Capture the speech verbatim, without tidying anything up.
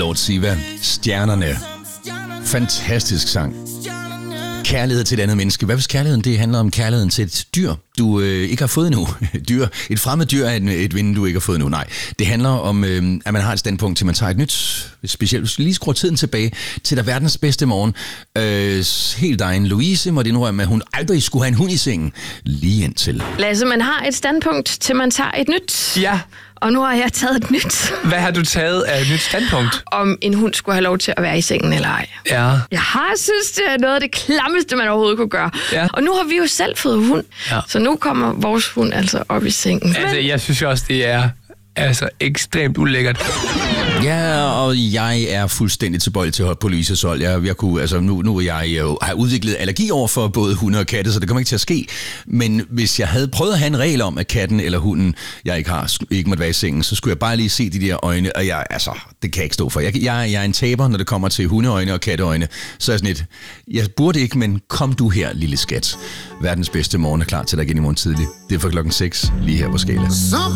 Lord Siva, Stjernerne. Fantastisk sang. Kærlighed til et andet menneske. Hvad hvis kærligheden det handler om kærligheden til et dyr, du øh, ikke har fået endnu? dyr. Et fremmed dyr er et, et ven, du ikke har fået endnu. Nej, det handler om, øh, at man har et standpunkt til, man tager et nyt. Specielt, hvis du lige skruer tiden tilbage til der verdens bedste morgen. Øh, helt egen Louise måtte indrømme, at hun aldrig skulle have en hund i sengen. Lige indtil. Lasse, man har et standpunkt til, man tager et nyt. Ja. Og nu har jeg taget et nyt. Hvad har du taget af et nyt standpunkt? Om en hund skulle have lov til at være i sengen eller ej. Ja. Jeg har synes, det er noget af det klammeste, man overhovedet kunne gøre. Ja. Og nu har vi jo selv fået hund. Ja. Så nu kommer vores hund altså op i sengen. Altså, Men... jeg synes også, det er altså ekstremt ulækkert. Ja, og jeg er fuldstændig tilbøjelig til at hoppe på Louises hold. Jeg, jeg kunne, altså nu, nu jeg jo har udviklet allergi over for både hunde og katte, så det kommer ikke til at ske. Men hvis jeg havde prøvet at have en regel om, at katten eller hunden, jeg ikke har, ikke måtte være i sengen, så skulle jeg bare lige se de der øjne, og jeg, altså, det kan jeg ikke stå for. Jeg, jeg, jeg er en taber, når det kommer til hundeøjne og katteøjne. Så er jeg sådan et, jeg burde ikke, men kom du her, lille skat. Verdens bedste morgen er klar til dig igen i morgen tidlig. Det er for klokken seks, lige her på Skala.